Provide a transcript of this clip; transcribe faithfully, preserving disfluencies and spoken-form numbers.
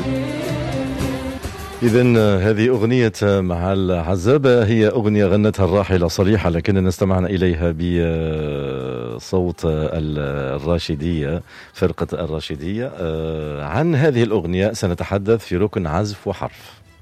إذن هذه أغنية مع العزابة، هي أغنية غنتها الراحلة صليحة، لكننا استمعنا إليها بصوت الراشدية، فرقة الراشدية. عن هذه الأغنية سنتحدث في ركن عزف وحرف.